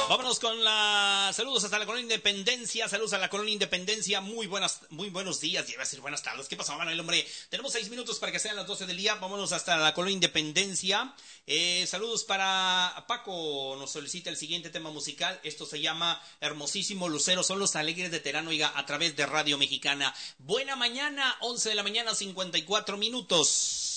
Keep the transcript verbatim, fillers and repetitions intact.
Vámonos con la... Saludos hasta la Colonia Independencia, saludos a la Colonia Independencia, muy buenas, muy buenos días, ya iba a decir buenas tardes. ¿Qué pasó, Manuel, hombre? Tenemos seis minutos para que sean las doce del día, vámonos hasta la Colonia Independencia. Eh, saludos para Paco, nos solicita el siguiente tema musical, esto se llama Hermosísimo Lucero, son los alegres de Terán, oiga, a través de Radio Mexicana. Buena mañana, once de la mañana, cincuenta y cuatro minutos.